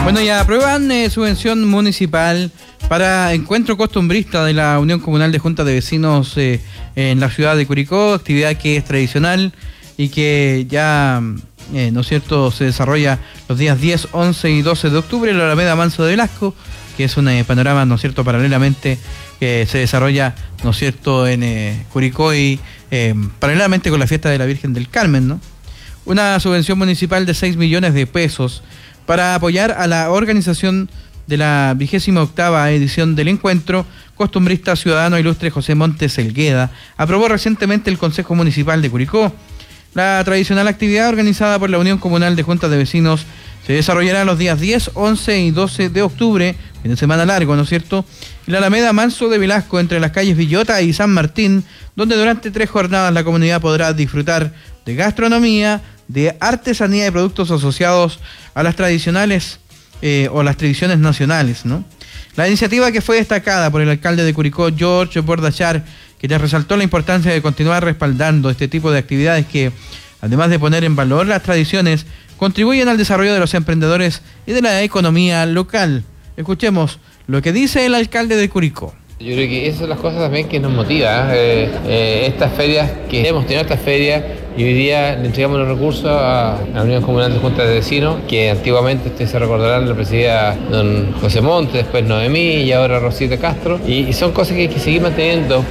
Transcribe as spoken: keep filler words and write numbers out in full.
Bueno, ya aprueban eh, subvención municipal para encuentro costumbrista de la Unión Comunal de Juntas de Vecinos eh, en la ciudad de Curicó, actividad que es tradicional y que ya, eh, ¿no es cierto?, se desarrolla los días diez, once y doce de octubre en la Alameda Manso de Velasco, que es un eh, panorama, ¿no es cierto?, paralelamente que se desarrolla, ¿no es cierto?, en eh, Curicó y eh, paralelamente con la fiesta de la Virgen del Carmen, ¿no? Una subvención municipal de seis millones de pesos para apoyar a la organización de la vigésima octava edición del encuentro costumbrista ciudadano ilustre José Montes Elgueda, aprobó recientemente el Consejo Municipal de Curicó. La tradicional actividad organizada por la Unión Comunal de Juntas de Vecinos se desarrollará los días diez, once y doce de octubre, fin de semana largo, ¿no es cierto?, en la Alameda Manso de Velasco, entre las calles Villota y San Martín, donde durante tres jornadas la comunidad podrá disfrutar de gastronomía, de artesanía y productos asociados a las tradicionales eh, o las tradiciones nacionales, ¿no? La iniciativa, que fue destacada por el alcalde de Curicó, George Bordachar, que ya resaltó la importancia de continuar respaldando este tipo de actividades que, además de poner en valor las tradiciones, contribuyen al desarrollo de los emprendedores y de la economía local. Escuchemos lo que dice el alcalde de Curicó. Yo creo que esas son las cosas también que nos motivan, eh, eh, estas ferias, que hemos tenido estas ferias y hoy día le entregamos los recursos a la Unión Comunal de Juntas de Vecinos, que antiguamente, ustedes se recordarán, la presidía don José Montes, después Noemí y ahora Rosita Castro, y, y son cosas que hay que seguir manteniendo.